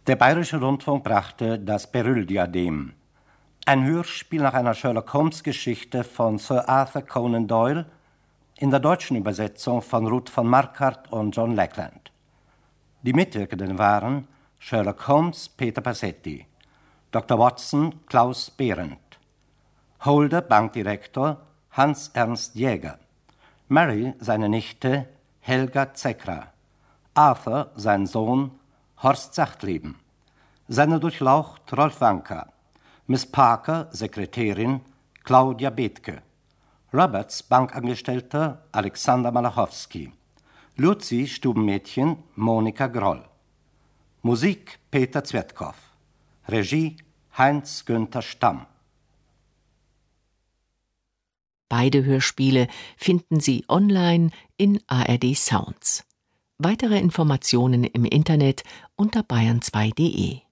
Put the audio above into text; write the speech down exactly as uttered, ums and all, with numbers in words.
Der Bayerische Rundfunk brachte das Beryl-Diadem, ein Hörspiel nach einer Sherlock-Holmes-Geschichte von Sir Arthur Conan Doyle, in der deutschen Übersetzung von Ruth von Marquardt und John Lackland. Die Mitwirkenden waren Sherlock Holmes Peter Passetti, Doktor Watson Klaus Behrendt, Holder Bankdirektor Hans-Ernst Jäger, Mary seine Nichte Helga Zekra, Arthur sein Sohn Horst Sachtleben, seine Durchlaucht Rolf Wanka, Miss Parker Sekretärin Claudia Bethke, Roberts Bankangestellter Alexander Malachowski, Luzi Stubenmädchen Monika Groll. Musik Peter Zwertkow. Regie Heinz-Günther Stamm. Beide Hörspiele finden Sie online in A R D Sounds. Weitere Informationen im Internet unter bayern zwei punkt de.